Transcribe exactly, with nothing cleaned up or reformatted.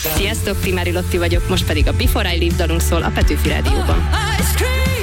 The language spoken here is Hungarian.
Sziasztok, Primári Lotti vagyok, most pedig a Before I Leave dalunk szól a Petőfi Rádióban.